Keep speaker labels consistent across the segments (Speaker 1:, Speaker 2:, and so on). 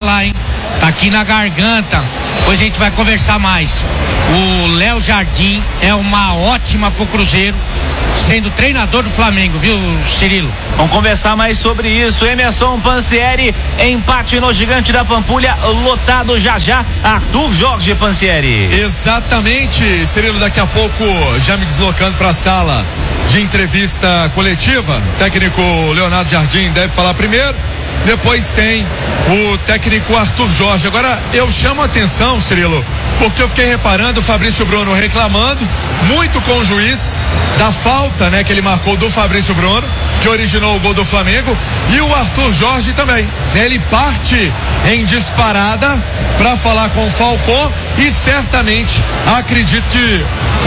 Speaker 1: falar, hein? Tá aqui na garganta. Depois a gente vai conversar mais. O Léo Jardim é uma ótima pro Cruzeiro, sendo treinador do Flamengo, viu, Cirilo?
Speaker 2: Vamos conversar mais sobre isso. Emerson Pansieri, empate no Gigante da Pampulha, lotado já. Arthur Jorge Pansieri.
Speaker 3: Exatamente, Cirilo, daqui a pouco já me deslocando para a sala de entrevista coletiva. O técnico Leonardo Jardim deve falar primeiro, depois tem o técnico Arthur Jorge. Agora eu chamo a atenção, Cirilo, porque eu fiquei reparando o Fabrício Bruno reclamando muito com o juiz da falta, né, que ele marcou do Fabrício Bruno, que originou o gol do Flamengo, e o Arthur Jorge também, né? Ele parte em disparada para falar com o Falcão e certamente acredito que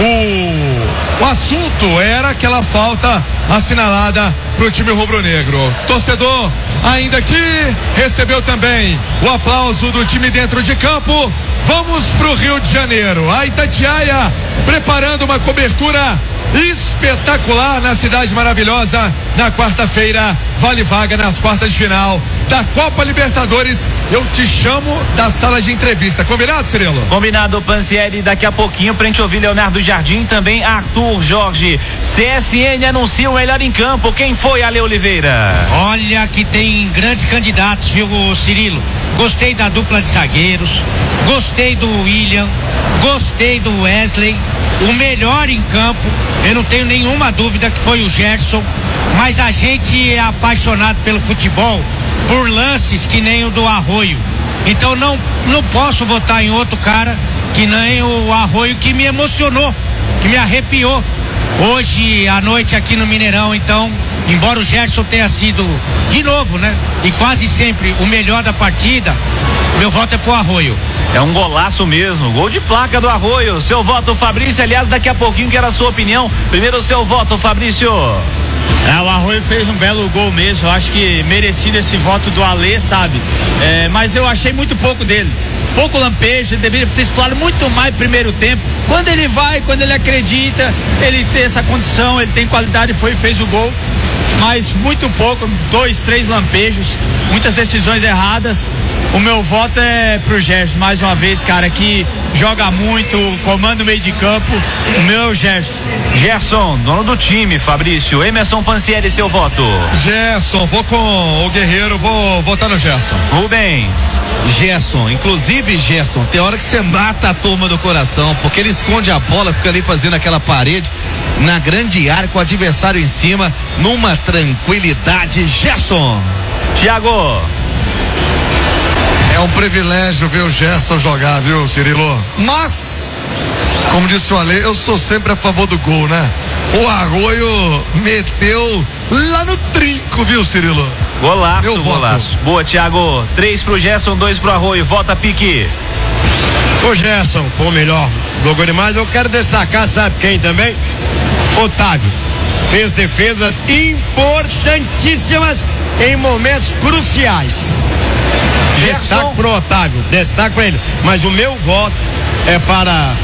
Speaker 3: o assunto era aquela falta assinalada pro time rubro-negro. Torcedor ainda aqui recebeu também o aplauso do time dentro de campo. Vamos pro Rio de Janeiro. A Itatiaia preparando uma cobertura espetacular na cidade maravilhosa. Na quarta-feira, vale vaga nas quartas de final da Copa Libertadores. Eu te chamo da sala de entrevista. Combinado, Cirilo?
Speaker 2: Combinado, Pansieri. Daqui a pouquinho, pra gente ouvir Leonardo Jardim, também Arthur Jorge. CSN anuncia o melhor em campo. Quem foi, Ale Oliveira?
Speaker 1: Olha que tem grandes candidatos, viu, Cirilo? Gostei da dupla de zagueiros, gostei do William, gostei do Wesley. O melhor em campo, eu não tenho nenhuma dúvida que foi o Gerson, mas a gente é apaixonado pelo futebol por lances que nem o do Arroio. Então não posso votar em outro cara que nem o Arroio, que me emocionou, que me arrepiou hoje à noite aqui no Mineirão. Então, embora o Gerson tenha sido de novo, né, e quase sempre o melhor da partida, meu voto é pro Arroio.
Speaker 2: É um golaço mesmo, gol de placa do Arroio. Seu voto, Fabrício? Aliás, daqui a pouquinho quero a sua opinião. Primeiro o seu voto, Fabrício.
Speaker 4: O Arroio fez um belo gol mesmo, eu acho que merecido esse voto do Alê, sabe? Mas eu achei muito pouco dele. Pouco lampejo, ele deveria ter explorado muito mais no primeiro tempo. Quando ele vai, quando ele acredita, ele tem essa condição, ele tem qualidade, fez o gol. Mas muito pouco, 2, 3 lampejos, muitas decisões erradas. O meu voto é pro Gerson, mais uma vez, cara, que joga muito, comanda o meio de campo. O meu é o Gerson.
Speaker 2: Gerson, dono do time, Fabrício. Emerson Pansieri, seu voto?
Speaker 3: Gerson, vou com o Guerreiro, vou votar no Gerson.
Speaker 2: Rubens.
Speaker 5: Gerson, inclusive Gerson, tem hora que você mata a turma do coração, porque ele esconde a bola, fica ali fazendo aquela parede na grande área com o adversário em cima, numa tranquilidade. Gerson.
Speaker 2: Thiago.
Speaker 6: É um privilégio ver o Gerson jogar, viu, Cirilo? Mas, como disse o Ale, eu sou sempre a favor do gol, né? O Arroio meteu lá no trinco, viu, Cirilo?
Speaker 2: Golaço, golaço. Boa, Thiago. 3 pro Gerson, 2 pro Arroio. Vota, Pique.
Speaker 4: O Gerson foi o melhor, jogou demais. Eu quero destacar, sabe quem também? Otávio. Fez defesas importantíssimas em momentos cruciais. Destaque pro Otávio, destaque para ele. Mas o meu voto é para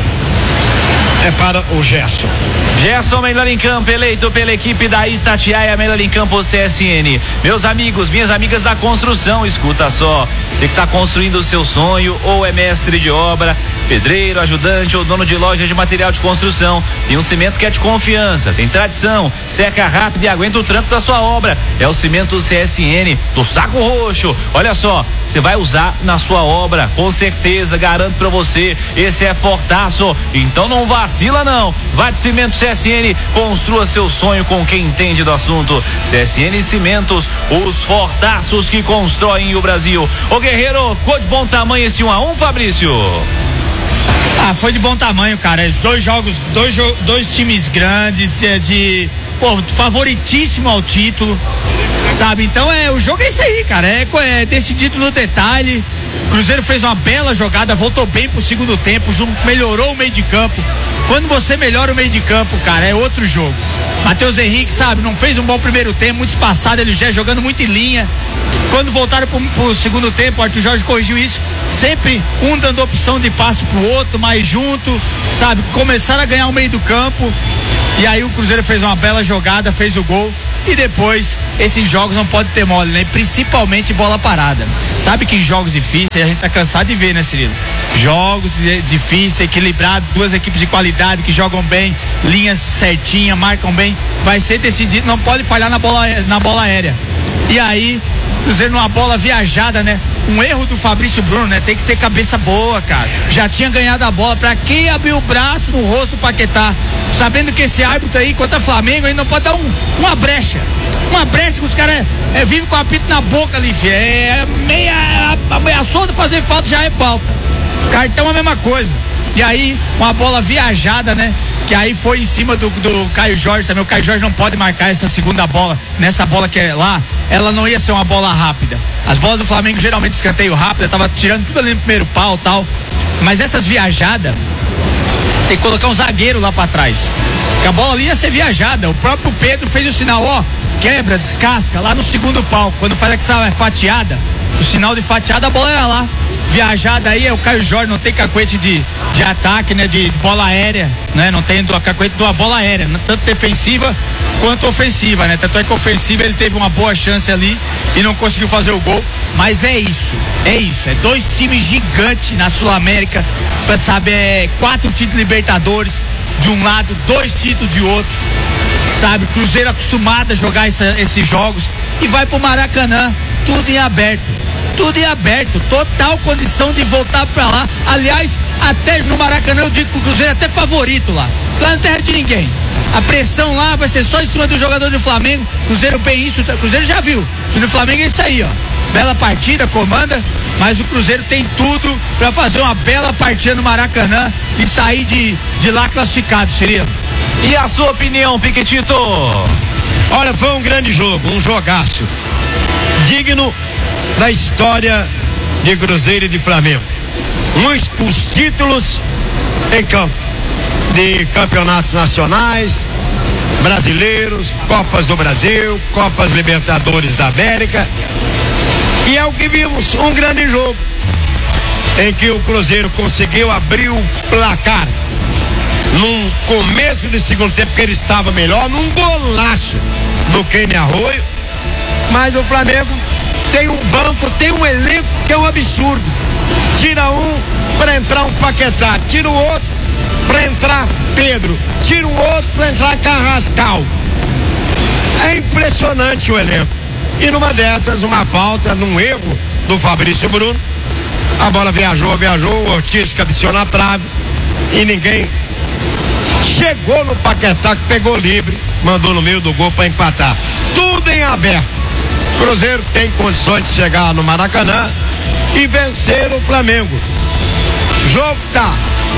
Speaker 4: o Gerson.
Speaker 2: Gerson, melhor em campo, eleito pela equipe da Itatiaia, melhor em campo CSN. Meus amigos, minhas amigas da construção, escuta só. Você que está construindo o seu sonho, ou é mestre de obra, pedreiro, ajudante ou dono de loja de material de construção, tem um cimento que é de confiança, tem tradição, seca rápido e aguenta o tranco da sua obra. É o cimento CSN do Saco Roxo. Olha só, você vai usar na sua obra, com certeza, garanto pra você. Esse é fortaço, então não vacila não. Vai de Cimento CSN, construa seu sonho com quem entende do assunto. CSN Cimentos, os fortaços que constroem o Brasil. Ô Guerreiro, ficou de bom tamanho esse 1-1, Fabrício?
Speaker 4: Foi de bom tamanho, cara. Dois times grandes, favoritíssimo ao título, sabe? Então o jogo é isso aí, cara. É decidido no detalhe. O Cruzeiro fez uma bela jogada, voltou bem pro segundo tempo, melhorou o meio de campo. Quando você melhora o meio de campo, cara, é outro jogo. Matheus Henrique, sabe, não fez um bom primeiro tempo, muito espaçado, ele já jogando muito em linha. Quando voltaram pro segundo tempo, o Arthur Jorge corrigiu isso, sempre um dando opção de passe pro outro, mais junto, sabe, começaram a ganhar o meio do campo, e aí o Cruzeiro fez uma bela jogada, fez o gol, e depois esses jogos não podem ter mole, né? Principalmente bola parada. Sabe que em jogos difíceis a gente tá cansado de ver, né, Cirilo? Jogos difíceis, equilibrados, duas equipes de qualidade que jogam bem, linhas certinhas, marcam bem, vai ser decidido, não pode falhar na bola aérea. E aí, Cruzeiro numa bola viajada, né? Um erro do Fabrício Bruno, né? Tem que ter cabeça boa, cara. Já tinha ganhado a bola, pra que abrir o braço no rosto do Paquetá? Sabendo que esse árbitro aí, contra o Flamengo, ainda não pode dar uma brecha. Uma brecha que os caras vivem com o apito na boca ali, filho. Ameaçou de fazer falta, já é falta. Cartão é a mesma coisa. E aí, uma bola viajada, né? Que aí foi em cima do Caio Jorge também. O Caio Jorge não pode marcar essa segunda bola. Nessa bola que é lá, ela não ia ser uma bola rápida. As bolas do Flamengo geralmente escanteio rápido, tava tirando tudo ali no primeiro pau e tal. Mas essas viajadas, tem que colocar um zagueiro lá pra trás. Porque a bola ali ia ser viajada. O próprio Pedro fez o sinal, ó, quebra, descasca, lá no segundo pau. Quando faz essa fatiada, o sinal de fatiada, a bola era lá. Viajada aí, é o Caio Jorge, não tem cacuete de ataque, né? De bola aérea, né? Não tem cacuete de uma bola aérea, tanto defensiva quanto ofensiva, né? Tanto é que ofensiva ele teve uma boa chance ali e não conseguiu fazer o gol, mas é isso, é dois times gigantes na Sul-América, pra saber, 4 títulos Libertadores de um lado, 2 títulos de outro, sabe? Cruzeiro acostumado a jogar esses jogos e vai pro Maracanã, tudo em aberto, total condição de voltar pra lá. Aliás, até no Maracanã eu digo que o Cruzeiro é até favorito lá não terra de ninguém. A pressão lá vai ser só em cima do jogador do Flamengo. Cruzeiro bem isso, Cruzeiro já viu. O Flamengo é isso aí, ó. Bela partida, comanda, mas o Cruzeiro tem tudo pra fazer uma bela partida no Maracanã e sair de lá classificado, Cirilo.
Speaker 2: E a sua opinião, Piquetito?
Speaker 7: Olha, foi um grande jogo, um jogaço. Digno da história de Cruzeiro e de Flamengo. Os títulos em campo de campeonatos nacionais, brasileiros, Copas do Brasil, Copas Libertadores da América. E é o que vimos, um grande jogo em que o Cruzeiro conseguiu abrir o placar num começo de segundo tempo que ele estava melhor, num golaço do Kenny Arroio, mas o Flamengo tem um banco, tem um elenco que é um absurdo. Tira um para entrar um Paquetá, tira o outro para entrar Pedro, tira o outro para entrar Carrascal. É impressionante o elenco. E numa dessas, uma falta, num erro do Fabrício Bruno, a bola viajou, o Ortiz cabeceou na trave e ninguém chegou no Paquetá, que pegou livre, mandou no meio do gol para empatar. Tudo em aberto. Cruzeiro tem condições de chegar no Maracanã e vencer o Flamengo. O jogo tá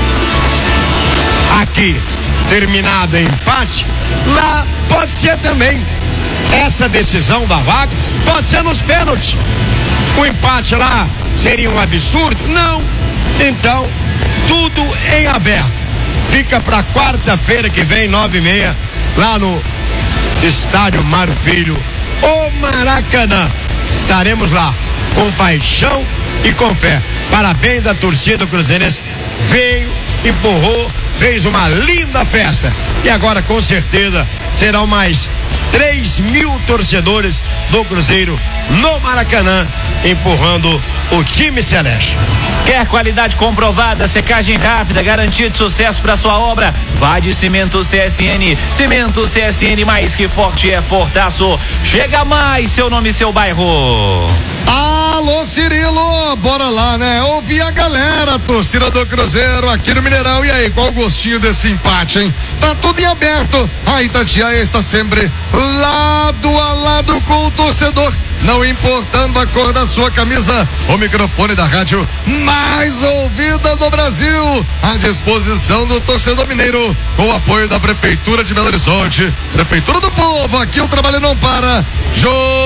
Speaker 7: aqui terminado em empate, lá pode ser também. Essa decisão da vaga pode ser nos pênaltis. O empate lá seria um absurdo? Não. Então, tudo em aberto. Fica para quarta-feira que vem, 9h30, lá no Estádio Mário Filho, o Maracanã. Estaremos lá com paixão e com fé. Parabéns à torcida cruzeirense, veio, empurrou, fez uma linda festa e agora com certeza serão mais 3.000 torcedores do Cruzeiro no Maracanã empurrando o time celeste.
Speaker 2: Quer qualidade comprovada, secagem rápida, garantia de sucesso para sua obra? Vai de Cimento CSN. Cimento CSN, mais que forte é fortaço. Chega mais, seu nome e seu bairro.
Speaker 6: Alô, Cirilo, bora lá, né? Ouvir a galera, torcida do Cruzeiro aqui no Mineirão. E aí, qual o gostinho desse empate, hein? Tá tudo em aberto. A Itatiaia está sempre lado a lado com o torcedor, não importando a cor da sua camisa. O microfone da rádio mais ouvida do Brasil, à disposição do torcedor mineiro, com o apoio da Prefeitura de Belo Horizonte. Prefeitura do Povo, aqui o trabalho não para.